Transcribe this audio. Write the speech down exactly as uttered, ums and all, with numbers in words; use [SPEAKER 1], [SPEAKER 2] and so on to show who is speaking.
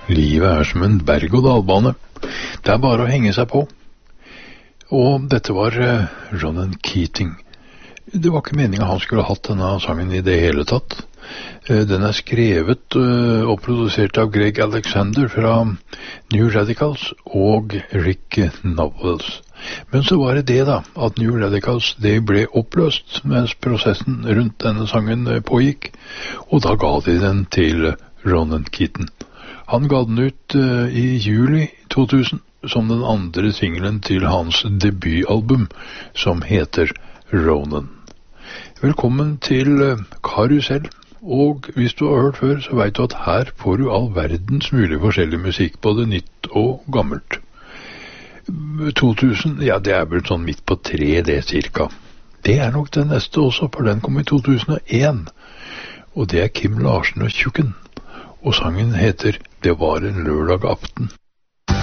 [SPEAKER 1] Livet er som en berg- og dalbane. Det er bare å henge seg på. Og dette var uh, Ronan Keating. Det var ikke meningen han skulle ha hatt denne sangen i det hele tatt. Uh, den er skrevet uh, og produsert av Greg Alexander fra New Radicals og Rick Nowels. Men så var det det da, at New Radicals det ble oppløst mens prosessen rundt denne sangen pågikk, og da ga de den til Ronan Keating. Han ga den ut uh, i juli to tusen som den andre singelen til hans debutalbum, som heter Ronan. Velkommen til uh, Karusell, og hvis du har hørt før, så vet du at her får du all verdens mulig forskjellig musikk, både nytt og gammelt. to tusen, ja det er vel sånn midt på tre det cirka. Det er nok den neste også, for den kom i to tusen og en, og det er Kim Larsen og Tjukken, og sangen heter Det var en lørdag aften.